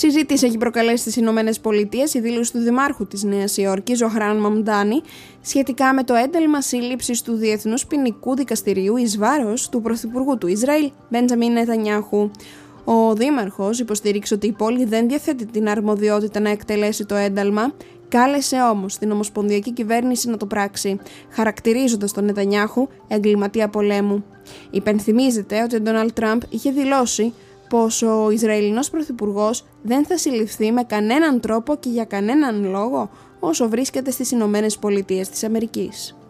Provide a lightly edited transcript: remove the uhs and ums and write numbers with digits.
Συζήτηση έχει προκαλέσει στις Ηνωμένες Πολιτείες η δήλωση του Δημάρχου της Νέας Υόρκης, Ζωχράν Μαμντάνη, σχετικά με το ένταλμα σύλληψης του Διεθνούς Ποινικού Δικαστηρίου εις βάρος του Πρωθυπουργού του Ισραήλ, Μπέντζαμιν Νετανιάχου. Ο Δήμαρχος υποστήριξε ότι η πόλη δεν διαθέτει την αρμοδιότητα να εκτελέσει το ένταλμα, κάλεσε όμως την Ομοσπονδιακή Κυβέρνηση να το πράξει, χαρακτηρίζοντας τον Νετανιάχου εγκληματία πολέμου. Υπενθυμίζεται ότι ο Ντόναλντ Τραμπ είχε δηλώσει πως ο Ισραηλινός Πρωθυπουργός δεν θα συλληφθεί με κανέναν τρόπο και για κανέναν λόγο όσο βρίσκεται στις Ηνωμένες Πολιτείες της Αμερικής.